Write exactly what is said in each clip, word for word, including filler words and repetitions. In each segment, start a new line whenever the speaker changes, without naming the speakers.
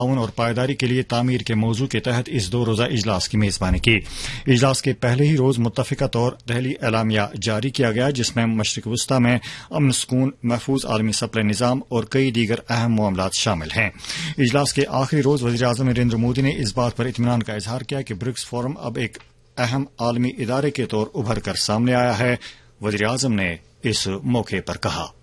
और पायदारी के लिए तामीर के मौजू के तहत इस दो रोजा इजलास की मेजबानी की। इजलास के पहले ही रोज मुत्तफिका तौर दहली एलामिया जारी किया गया, जिसमें मशरिक वस्ता में अमन सुकून, महफूज आलमी सप्लाई निजाम और कई दीगर अहम मामलात शामिल हैं। इजलास के आखिरी रोज वज़ीर-ए-आज़म नरेंद्र मोदी ने इस बात पर इत्मीनान का इजहार किया कि ब्रिक्स फोरम अब एक अहम आलमी इदारे के तौर उभर कर सामने आया है। वज़ीर-ए-आज़म ने इस मौके पर कहा,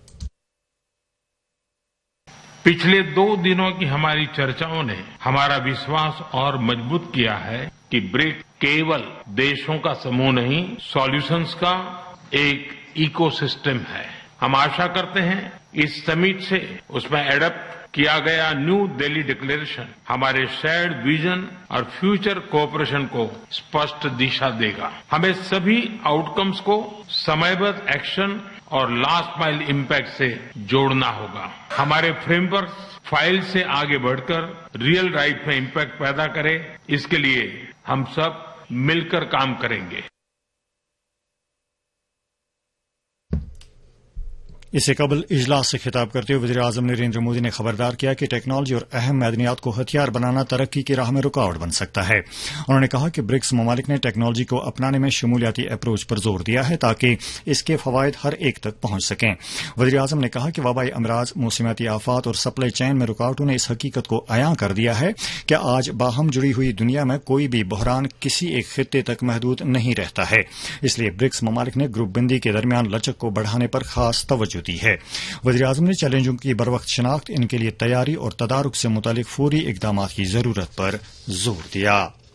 पिछले दो दिनों की हमारी चर्चाओं ने हमारा विश्वास और मजबूत किया है कि ब्रिक्स केवल देशों का समूह नहीं, सॉल्यूशंस का एक इकोसिस्टम है। हम आशा करते हैं इस समिट से उसमें एडप्ट किया गया न्यू दिल्ली डिक्लेरेशन हमारे शेयर्ड विजन और फ्यूचर कोऑपरेशन को स्पष्ट दिशा देगा। हमें सभी आउटकम्स को समयबद्ध एक्शन और लास्ट माइल इम्पैक्ट से जोड़ना होगा। हमारे फ्रेमवर्क फाइल से आगे बढ़कर रियल लाइफ में इम्पैक्ट पैदा करे, इसके लिए हम सब मिलकर काम करेंगे।
इससे कबल इजलास से खिताब करते हुए वज़ीर-ए-आज़म नरेंद्र मोदी ने खबरदार किया कि टेक्नोलॉजी और अहम मैदनियात को हथियार बनाना तरक्की की राह में रुकावट बन सकता है। उन्होंने कहा कि ब्रिक्स ममालिक ने टेक्नोलॉजी को अपनाने में शमूलियाती अप्रोच पर जोर दिया है ताकि इसके फवायद हर एक तक पहुंच सकें। वज़ीर-ए-आज़म ने कहा कि वबाई अमराज, मौसमियाती आफात और सप्लाई चेन में रुकावटों ने इस हकीकत को अयां कर दिया है कि आज बाहम जुड़ी हुई दुनिया में कोई भी बहरान किसी एक खित्ते तक महदूद नहीं रहता है। इसलिए ब्रिक्स ममालिक ने ग्रुप बंदी के दरमियान लचक को बढ़ाने पर खास तवज्जो दी है। वज़ीर-ए-आज़म ने चैलेंजों की बरवक्त शिनाख्त, इनके लिए तैयारी और तदारुक से मुतालिक फौरी इकदाम की जरूरत पर जोर दिया।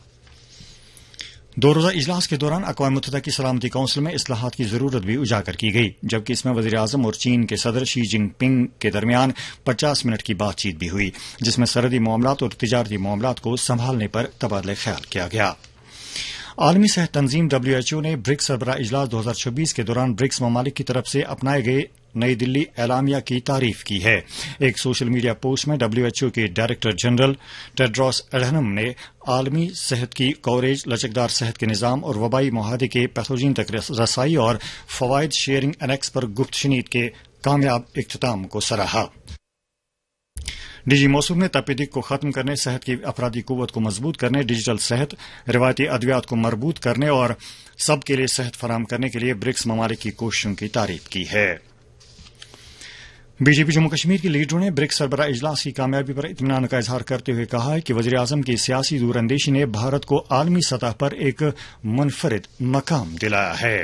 दो रोजा इजलास के दौरान अक़वाम मुत्तहिदा की सलामती कौंसिल में इस्लाहात की जरूरत भी उजागर की गई, जबकि इसमें वज़ीर-ए-आज़म और चीन के सदर शी जिनपिंग के दरमियान पचास मिनट की बातचीत भी हुई, जिसमें सरहदी मामलात और तिजारती मामलात को संभालने पर तबादला ख्याल किया गया। आलमी सेहत तंजीम डब्ल्यू एच ओ ने ब्रिक्स सरबराह इजलास दो हजार छब्बीस के दौरान ब्रिक्स ममालिक की तरफ से अपनाए गए नई दिल्ली एलामिया की तारीफ की है। एक सोशल मीडिया पोस्ट में डब्ल्यू एच ओ के डायरेक्टर जनरल टेड्रोस एडहनम ने आलमी सेहत की कवरेज, लचकदार सेहत के निजाम और वबाई मुहादे के पैथोजन तक रसाई और फवायद शेयरिंग एनेक्स पर गुफ्त शनीद के कामयाब इख्तिताम को सराहा। डीजी मौसूम ने तपेदिक को खत्म करने, सेहत की अफरादी कुव्वत को मजबूत करने, डिजिटल सेहत, रिवायती अद्वियात को मरबूत करने और सबके लिए सेहत फराहम करने के लिए ब्रिक्स ममालिक की कोशिशों की तारीफ की है। बीजेपी जम्मू कश्मीर के लीडरों ने ब्रिक्स सरबराह इजलास की कामयाबी पर इत्मीनान का इजहार करते हुए कहा है कि वज़ीर-ए-आज़म की सियासी दूरअंदेशी ने भारत को आलमी सतह पर एक मुनफरिद मकाम दिलाया है।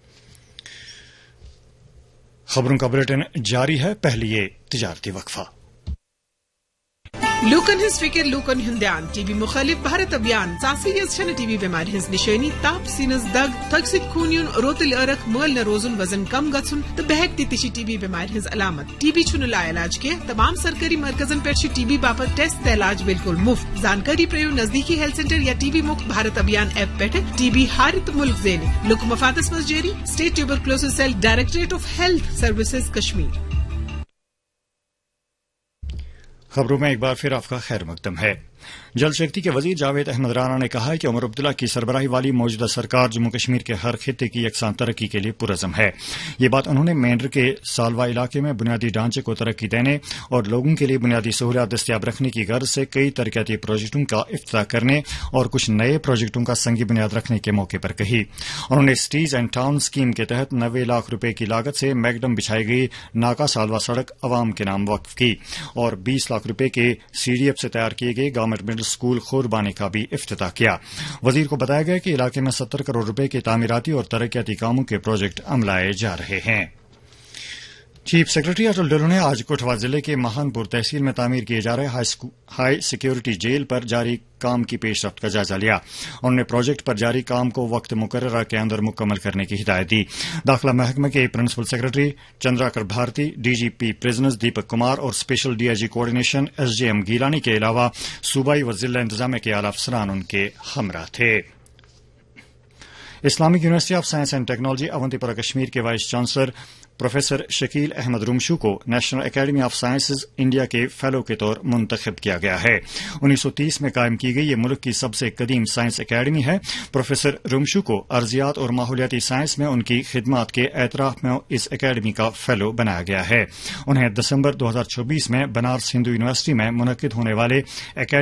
खबरों का बुलेटिन जारी है, पहले ये तिजारती वक्फा।
लूकन हिज फिक्र लूकन हिंदान टीबी मुखालिफ भारत अभियान सासियस छन टीबी बीमार हिज निशानी ताप सीनस दग थक्सित खूनियन रोतिल अरक मल न रोजुन वजन कम गछुन त बहक तितिशी टीबी बीमार हिज अलामत टीबी छुन ला इलाज के तमाम सरकारी मरकजन पेश टीबी बापत टेस्ट इलाज बिल्कुल मुफ्त। जानकारी प्रयोग नजदीकी हेल्थ सेंटर या टीबी मुक्त भारत अभियान ऐप पेट टीबी हारित मुल्क जेने look मफादस मस्जेरी state tuberculosis cell directorate of health services Kashmir.
खबरों में एक बार फिर आपका खैर मकदम है। जल शक्ति के वजीर जावेद अहमद राना ने कहा है कि उमर अब्दुल्ला की सरबराही वाली मौजूदा सरकार जम्मू कश्मीर के हर खित्ते की यकसां तरक्की के लिए पुरज़म है। ये बात उन्होंने मेंढर के सालवा इलाके में बुनियादी ढांचे को तरक्की देने और लोगों के लिए बुनियादी सहूलियात दस्तियाब रखने की गर्ज से कई तरक्याती प्रोजेक्टों का इफ्तिताह करने और कुछ नए प्रोजेक्टों का संगी बुनियाद रखने के मौके पर कही। उन्होंने सिटीज एंड टाउन स्कीम के तहत नब्बे लाख रुपए की लागत से मैगडम बिछाई गई नाका सालवा सड़क अवाम के नाम वक्फ की और बीस लाख रुपए के सीडीएफ से तैयार किए गए गवर्नमेंट मिडिल स्कूल खोरबानी का भी इफ्तिताह किया। वजीर को बताया गया कि इलाके में सत्तर करोड़ रुपए के तामीराती और तरक्याती कामों के प्रोजेक्ट अमलाए जा रहे हैं। चीफ सेक्रेटरी अटल डोलू ने आज कठुआ जिले के महानपुर तहसील में तामीर किए जा रहे हाई सिक्योरिटी जेल पर जारी काम की पेशरफ्त का जायजा लिया। उन्होंने प्रोजेक्ट पर जारी काम को वक्त मुकर्ररा के अंदर मुकम्मल करने की हिदायत दी। दाखिला महकमे के principal secretary Chandrakar Bharti, DGP prisoners Deepak Kumar और special DIG coordination SJM Gilani के अलावा सूबाई व जिला इंतजामिया के आला अफसरान उनके हमरा थे। Islamic university of science and technology Awantipora Kashmir के vice chancellor professor Shakeel Ahmad रुमशू को national academy of sciences India के फेलो के तौर मुंतखब किया गया है। उन्नीस सौ तीस में कायम की गई ये मुल्क की सबसे कदीम साइंस एकेडमी है। प्रोफेसर रुमशू को अर्जियात और माहौलियाती साइंस में उनकी खिदमात के एतराफ में इस एकेडमी का फेलो बनाया गया है। उन्हें दिसंबर दो हजार चौबीस में बनारस हिंदू यूनिवर्सिटी में मुनक्किद होने वाले